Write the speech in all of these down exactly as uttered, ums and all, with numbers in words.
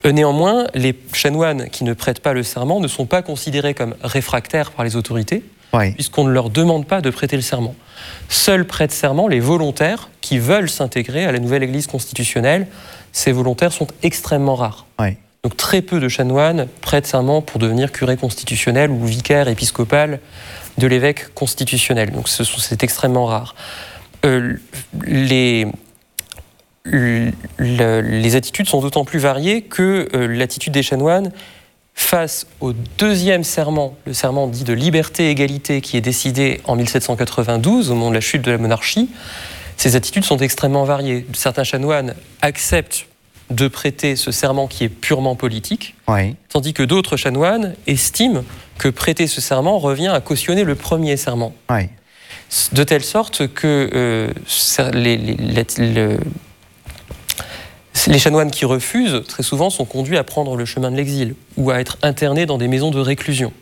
Néanmoins, les chanoines qui ne prêtent pas le serment ne sont pas considérés comme réfractaires par les autorités, oui. puisqu'on ne leur demande pas de prêter le serment. Seuls prêtent serment les volontaires qui veulent s'intégrer à la nouvelle Église constitutionnelle. Ces volontaires sont extrêmement rares. Oui. Donc très peu de chanoines prêtent serment pour devenir curé constitutionnel ou vicaire épiscopal de l'évêque constitutionnel. Donc ce sont, c'est extrêmement rare. Euh, les... Le, les attitudes sont d'autant plus variées que euh, l'attitude des chanoines face au deuxième serment, le serment dit de liberté et égalité qui est décidé en mille sept cent quatre-vingt-douze, au moment de la chute de la monarchie, ces attitudes sont extrêmement variées. Certains chanoines acceptent de prêter ce serment qui est purement politique, oui. tandis que d'autres chanoines estiment que prêter ce serment revient à cautionner le premier serment. Oui. De telle sorte que euh, les, les, les, les Les chanoines qui refusent, très souvent, sont conduits à prendre le chemin de l'exil ou à être internés dans des maisons de réclusion.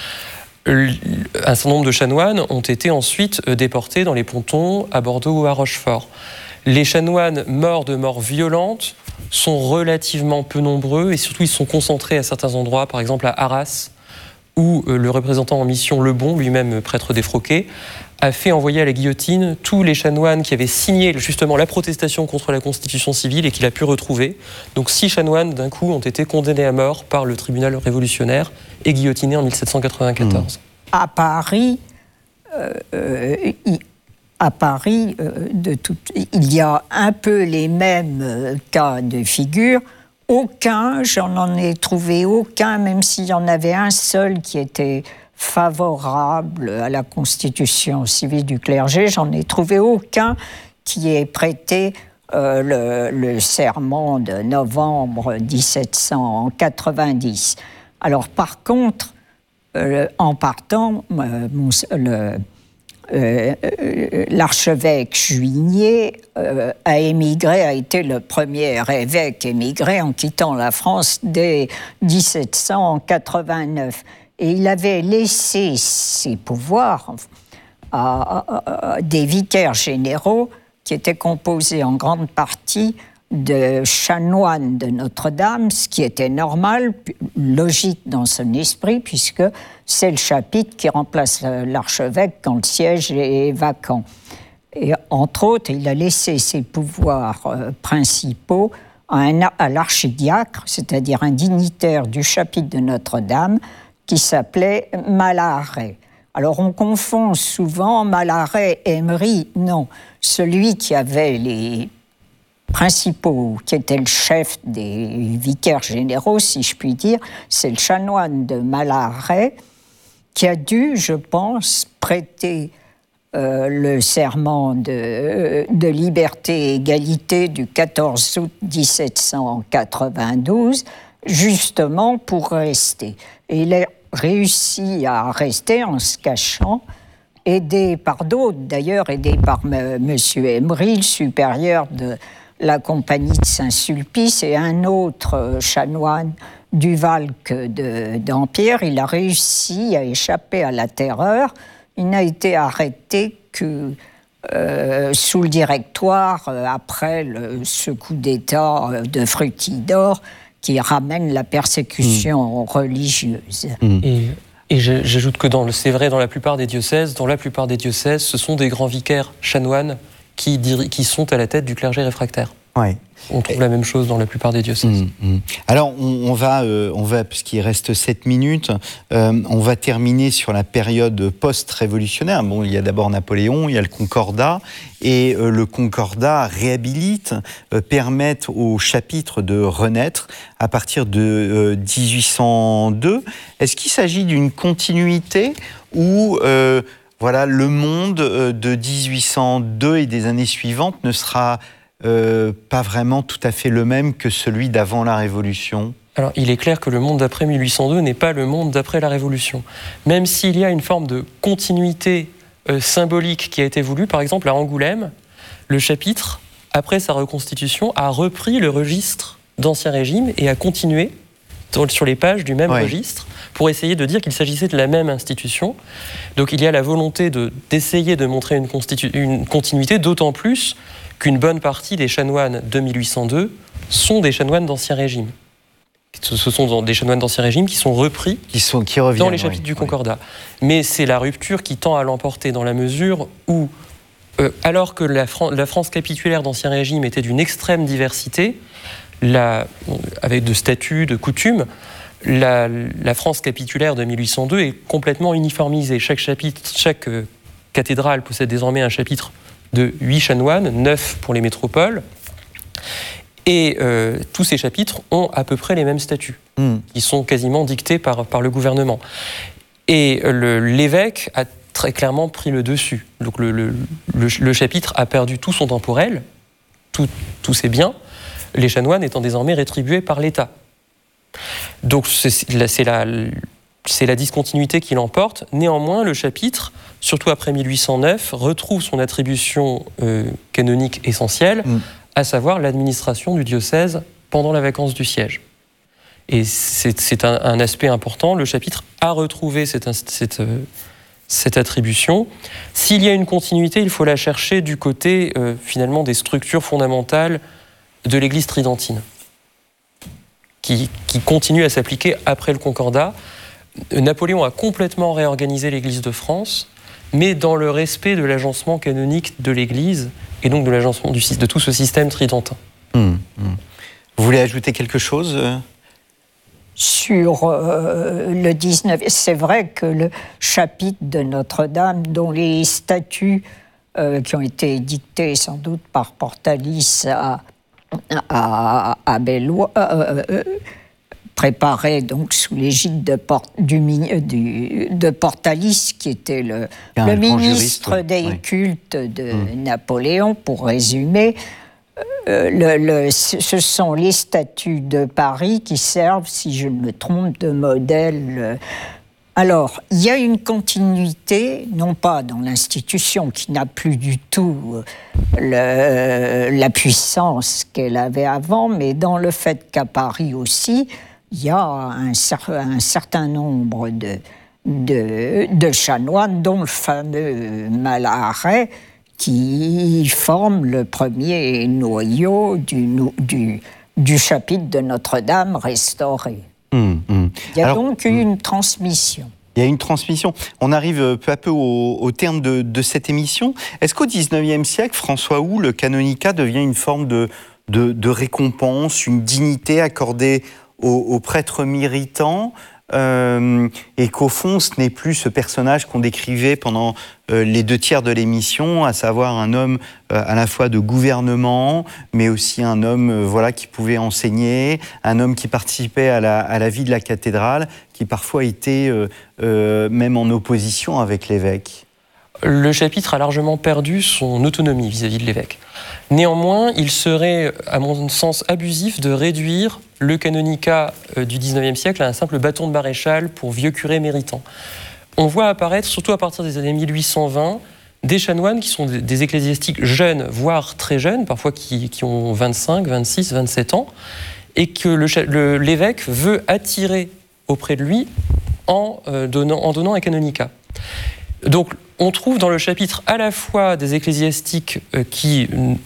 Un certain nombre de chanoines ont été ensuite déportés dans les pontons à Bordeaux ou à Rochefort. Les chanoines morts de mort violente sont relativement peu nombreux et surtout ils sont concentrés à certains endroits, par exemple à Arras, où le représentant en mission Lebon, lui-même prêtre défroqué, a fait envoyer à la guillotine tous les chanoines qui avaient signé justement la protestation contre la Constitution civile et qu'il a pu retrouver. Donc six chanoines, d'un coup, ont été condamnés à mort par le tribunal révolutionnaire et guillotinés en mille sept cent quatre-vingt-quatorze. À Paris, euh, euh, à Paris euh, de tout, il y a un peu les mêmes cas de figure. Aucun, j'en en ai trouvé aucun, même s'il y en avait un seul qui était favorable à la constitution civile du clergé, j'en ai trouvé aucun qui ait prêté euh, le, le serment de novembre dix-sept cent quatre-vingt-dix. Alors par contre, euh, en partant, euh, mon, le, euh, euh, l'archevêque Juigné euh, a émigré, a été le premier évêque émigré en quittant la France dès dix-sept cent quatre-vingt-neuf. Et il avait laissé ses pouvoirs à, à, à des vicaires généraux qui étaient composés en grande partie de chanoines de Notre-Dame, ce qui était normal, logique dans son esprit, puisque c'est le chapitre qui remplace l'archevêque quand le siège est vacant. Et entre autres, il a laissé ses pouvoirs euh, principaux à, un, à l'archidiacre, c'est-à-dire un dignitaire du chapitre de Notre-Dame, qui s'appelait Malaret. Alors on confond souvent Malaret et Emery. Non, celui qui avait les principaux, qui était le chef des vicaires généraux, si je puis dire, c'est le chanoine de Malaret, qui a dû, je pense, prêter euh, le serment de, de liberté et égalité du quatorze août dix-sept cent quatre-vingt-douze, justement pour rester. Et il a réussi à rester en se cachant, aidé par d'autres, d'ailleurs aidé par M. Emery, le supérieur de la compagnie de Saint-Sulpice, et un autre chanoine du Valque de, d'Empire. Il a réussi à échapper à la terreur. Il n'a été arrêté que euh, sous le Directoire, euh, après le, ce coup d'État de Fructidor, qui ramène la persécution mmh. religieuse. Mmh. Et, et j'ajoute que dans le, c'est vrai dans la plupart des diocèses, dans la plupart des diocèses, ce sont des grands vicaires chanoines qui, qui sont à la tête du clergé réfractaire. Ouais. On trouve la même chose dans la plupart des diocèses. Mmh, mmh. Alors, on, on va, euh, on va, puisqu'il reste sept minutes, euh, on va terminer sur la période post-révolutionnaire. Bon, il y a d'abord Napoléon, il y a le Concordat, et euh, le Concordat réhabilite, euh, permet au chapitre de renaître à partir de euh, dix-huit cent deux. Est-ce qu'il s'agit d'une continuité ou euh, voilà, le monde de dix-huit cent deux et des années suivantes ne sera Euh, pas vraiment tout à fait le même que celui d'avant la Révolution? Alors, il est clair que le monde d'après mille huit cent deux n'est pas le monde d'après la Révolution. Même s'il y a une forme de continuité euh, symbolique qui a été voulue, par exemple à Angoulême, le chapitre, après sa reconstitution, a repris le registre d'Ancien Régime et a continué sur les pages du même ouais. registre pour essayer de dire qu'il s'agissait de la même institution. Donc il y a la volonté de, d'essayer de montrer une, constitu- une continuité, d'autant plus qu'une bonne partie des chanoines de mille huit cent deux sont des chanoines d'Ancien Régime. Ce sont des chanoines d'Ancien Régime qui sont repris qui sont, qui reviennent, dans les chapitres oui, du Concordat. Oui. Mais c'est la rupture qui tend à l'emporter dans la mesure où, euh, alors que la, Fran- la France capitulaire d'Ancien Régime était d'une extrême diversité, la, avec de statuts, de coutumes, la, la France capitulaire de mille huit cent deux est complètement uniformisée. Chaque, chapitre, chaque euh, cathédrale possède désormais un chapitre de huit chanoines, neuf pour les métropoles. Et euh, tous ces chapitres ont à peu près les mêmes statuts. Mmh. Ils sont quasiment dictés par, par le gouvernement. Et le, l'évêque a très clairement pris le dessus. Donc le, le, le, le chapitre a perdu tout son temporel, tout, tous ses biens, les chanoines étant désormais rétribués par l'État. Donc c'est, c'est, la, c'est la discontinuité qui l'emporte. Néanmoins, le chapitre, surtout après mille huit cent neuf, retrouve son attribution euh, canonique essentielle, mmh. à savoir l'administration du diocèse pendant la vacance du siège. Et c'est, c'est un, un aspect important. Le chapitre a retrouvé cette, cette, cette attribution. S'il y a une continuité, il faut la chercher du côté, euh, finalement, des structures fondamentales de l'Église tridentine, qui, qui continuent à s'appliquer après le Concordat. Napoléon a complètement réorganisé l'Église de France, mais dans le respect de l'agencement canonique de l'Église et donc de l'agencement du, de tout ce système tridentin. Mmh, mmh. Vous voulez ajouter quelque chose ? Sur euh, le dix-neuvième, c'est vrai que le chapitre de Notre-Dame, dont les statuts euh, qui ont été dictés sans doute par Portalis à, à, à Bellois, euh, euh, préparé donc sous l'égide de, Port, du, du, de Portalis, qui était le, le ministre juriste, des oui. cultes de mmh. Napoléon, pour résumer. Euh, le, le, ce sont les statuts de Paris qui servent, si je ne me trompe, de modèle. Alors, il y a une continuité, non pas dans l'institution qui n'a plus du tout le, la puissance qu'elle avait avant, mais dans le fait qu'à Paris aussi, il y a un, un certain nombre de, de, de chanoines, dont le fameux Malaret, qui forment le premier noyau du, du, du chapitre de Notre-Dame restauré. Mmh, mmh. Il y a Alors, donc eu une transmission. Il y a une transmission. On arrive peu à peu au, au terme de, de cette émission. Est-ce qu'au dix-neuvième siècle, François Hou, le canonicat devient une forme de, de, de récompense, une dignité accordée aux, aux prêtres méritants, euh, et qu'au fond, ce n'est plus ce personnage qu'on décrivait pendant euh, les deux tiers de l'émission, à savoir un homme euh, à la fois de gouvernement, mais aussi un homme euh, voilà, qui pouvait enseigner, un homme qui participait à la, à la vie de la cathédrale, qui parfois était euh, euh, même en opposition avec l'évêque. Le chapitre a largement perdu son autonomie vis-à-vis de l'évêque. Néanmoins, il serait, à mon sens, abusif de réduire le canonicat du dix-neuvième siècle à un simple bâton de maréchal pour vieux curés méritants. On voit apparaître, surtout à partir des années mille huit cent vingt, des chanoines qui sont des ecclésiastiques jeunes, voire très jeunes, parfois qui, qui ont vingt-cinq, vingt-six, vingt-sept ans, et que le, le, l'évêque veut attirer auprès de lui en, euh, donnant, en donnant un canonicat. Donc, on trouve dans le chapitre à la fois des ecclésiastiques euh, qui,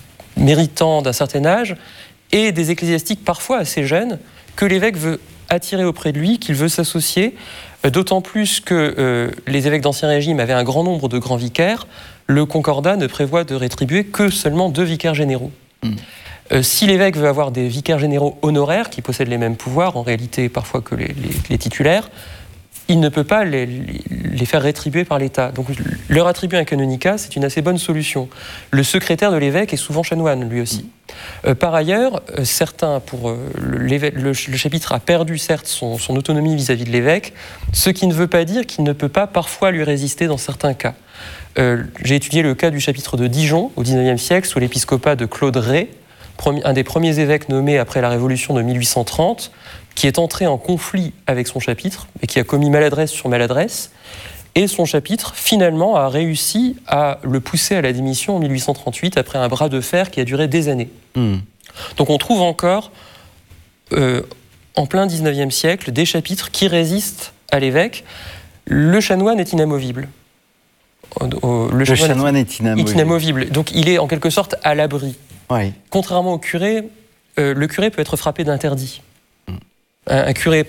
méritant d'un certain âge, et des ecclésiastiques parfois assez jeunes, que l'évêque veut attirer auprès de lui, qu'il veut s'associer, euh, d'autant plus que euh, les évêques d'Ancien Régime avaient un grand nombre de grands vicaires. Le Concordat ne prévoit de rétribuer que seulement deux vicaires généraux. Mmh. Euh, si l'évêque veut avoir des vicaires généraux honoraires, qui possèdent les mêmes pouvoirs, en réalité parfois que les, les, les titulaires, il ne peut pas les, les faire rétribuer par l'État. Donc leur attribuer un canonicat, c'est une assez bonne solution. Le secrétaire de l'évêque est souvent chanoine, lui aussi. Euh, par ailleurs, euh, certains, pour euh, l'évêque, le, le chapitre a perdu certes son, son autonomie vis-à-vis de l'évêque, ce qui ne veut pas dire qu'il ne peut pas parfois lui résister dans certains cas. Euh, j'ai étudié le cas du chapitre de Dijon, au dix-neuvième siècle, sous l'épiscopat de Claude Rey, un des premiers évêques nommés après la Révolution de mille huit cent trente, qui est entré en conflit avec son chapitre et qui a commis maladresse sur maladresse. Et son chapitre, finalement, a réussi à le pousser à la démission en mille huit cent trente-huit après un bras de fer qui a duré des années. Mmh. Donc on trouve encore, euh, en plein dix-neuvième siècle, des chapitres qui résistent à l'évêque. Le chanoine est inamovible. Le, le chanoine, chanoine est, est, inamovible. est inamovible. Donc il est en quelque sorte à l'abri. Oui. Contrairement au curé, euh, le curé peut être frappé d'interdit. Un curé